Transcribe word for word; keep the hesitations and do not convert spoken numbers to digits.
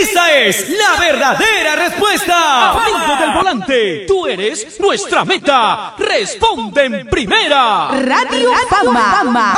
¡Esa es la verdadera respuesta! Amigo del volante, tú eres nuestra meta. Responde en primera. Radio Fama.